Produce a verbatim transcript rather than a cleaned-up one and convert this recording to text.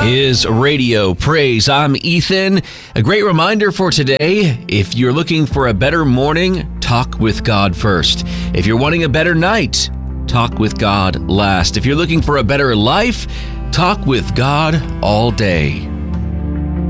is Radio Praise. I'm Ethan. A great reminder for today, if you're looking for a better morning, talk with God first. If you're wanting a better night, talk with God last. If you're looking for a better life, talk with God all day.